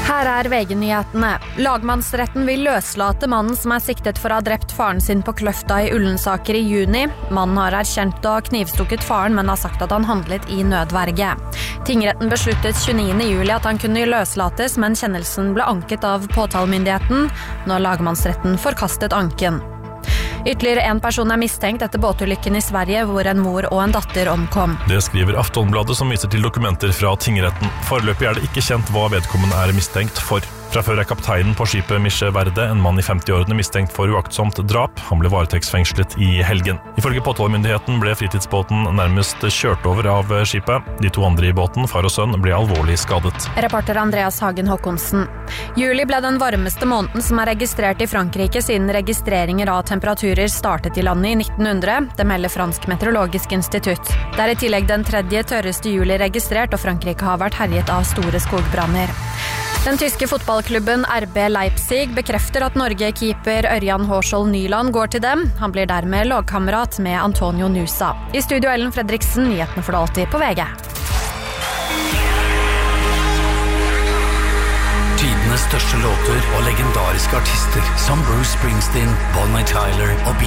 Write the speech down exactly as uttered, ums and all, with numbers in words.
Her er V G-nyhetene. Lagmannsretten vil løslate mannen som er siktet for å ha drept faren sin på Kløfta i Ullensaker i juni. Mannen har erkjent å ha knivstukket faren, men har sagt at han handlet i nødverge. Tingretten besluttet tjueniende juli at han kunne løslates, men kjennelsen ble anket av påtalemyndigheten, når lagmannsretten forkastet anken. Ytterligere en person er mistenkt etter båtulykken i Sverige, hvor en mor og en datter omkom. Det skriver Aftonbladet, som viser til dokumenter fra tingretten. Foreløpig er det ikke kjent hva vedkommende er mistenkt for. Fra før er kapteinen på skipet Misje Verde, en mann i femti-årene, mistenkt for uaktsomt drap. Han ble varetektsfengslet i helgen. Ifølge påtalemyndigheten ble fritidsbåten nærmest kjørt over av skipet. De to andre i båten, far og sønn, ble alvorlig skadet. Reporter Andreas Hagen Håkonsen. Juli ble den varmeste måneden som er registrert i Frankrike siden registreringer av temperaturer startet i landet i nitten hundre. Det melder Fransk Meteorologisk Institutt. Det er i tillegg den tredje tørreste juli registrert, og Frankrike har vært herjet av store skogbranner. Den tyske fotballklubben R B Leipzig bekrefter at Norge-keeper Ørjan Hårskjold Nyland går til dem. Han blir dermed lagkamerat med Antonio Nusa. I studio Ellen Fredriksen, nyhetene for det alltid på V G. Tidenes største låter og legendariske artister som Bruce Springsteen, Bonnie Tyler og